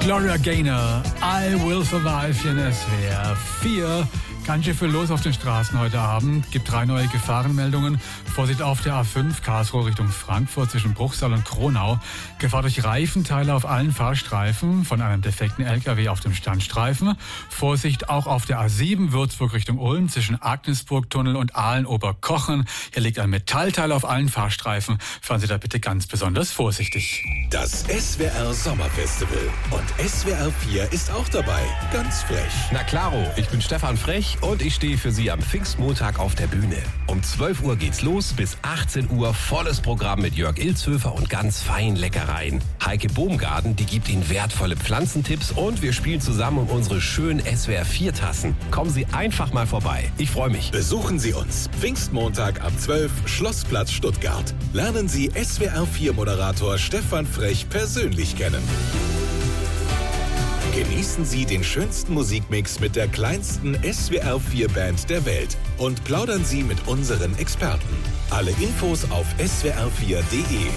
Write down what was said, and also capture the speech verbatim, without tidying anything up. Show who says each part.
Speaker 1: Gloria Gaynor, I Will Survive hier in S W R vier. Ganz schön viel los auf den Straßen heute Abend. Gibt drei neue Gefahrenmeldungen. Vorsicht auf der A fünf, Karlsruhe Richtung Frankfurt zwischen Bruchsal und Kronau. Gefahr durch Reifenteile auf allen Fahrstreifen von einem defekten L K W auf dem Standstreifen. Vorsicht auch auf der A sieben, Würzburg Richtung Ulm zwischen Agnesburg-Tunnel und Aalen-Oberkochen. Hier liegt ein Metallteil auf allen Fahrstreifen. Fahren Sie da bitte ganz besonders vorsichtig.
Speaker 2: Das S W R Sommerfestival. Und S W R vier ist auch dabei. Ganz frech.
Speaker 3: Na klaro, ich bin Stefan Frech und ich stehe für Sie am Pfingstmontag auf der Bühne. Um zwölf Uhr geht's los, bis achtzehn Uhr volles Programm mit Jörg Ilzhöfer und ganz feinen Leckereien. Heike Bohmgarten, die gibt Ihnen wertvolle Pflanzentipps und wir spielen zusammen um unsere schönen S W R vier Tassen. Kommen Sie einfach mal vorbei. Ich freue mich.
Speaker 2: Besuchen Sie uns. Pfingstmontag ab zwölf, Schlossplatz Stuttgart. Lernen Sie S W R vier Moderator Stefan Frech persönlich kennen. Genießen Sie den schönsten Musikmix mit der kleinsten S W R vier Band der Welt und plaudern Sie mit unseren Experten. Alle Infos auf S W R vier punkt de.